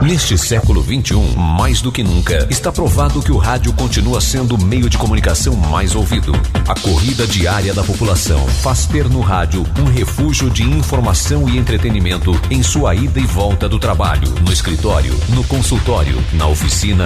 Neste século XXI, mais do que nunca, está provado que o rádio continua sendo o meio de comunicação mais ouvido. A corrida diária da população faz ter no rádio um refúgio de informação e entretenimento em sua ida e volta do trabalho, no escritório, no consultório, na oficina